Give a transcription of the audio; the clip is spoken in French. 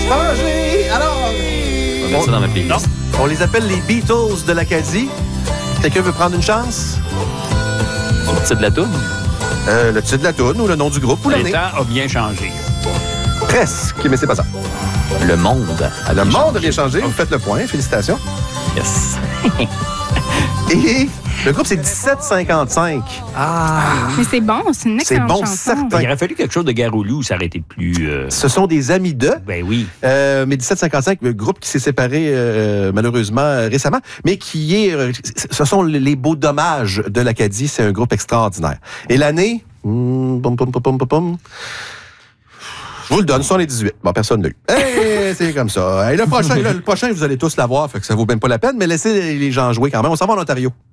changé. Alors, On va mettre ça dans ma playlist. on les appelle les Beatles de l'Acadie. Quelqu'un veut prendre une chance? Le titre de la toune? Le titre de la toune ou le nom du groupe ou Le l'année? temps a bien changé. Presque, mais c'est pas ça. Le monde. Le monde a bien changé. Vous faites le point. Félicitations. Yes. Et le groupe, c'est 1755. Mais c'est bon, c'est une C'est excellente bon, chanson. certain. Il aurait fallu quelque chose de Garoulou, ça aurait été plus... Ce sont des amis d'eux. Ben oui. Mais 1755, le groupe qui s'est séparé malheureusement récemment, mais qui est... ce sont les beaux dommages de l'Acadie. C'est un groupe extraordinaire. Et l'année... Je vous le donne, 78. Bon, personne ne l'a eu. Hey, c'est comme ça. Hey, le prochain, vous allez tous l'avoir, fait que ça vaut même pas la peine, mais laissez les gens jouer quand même. On s'en va en Ontario.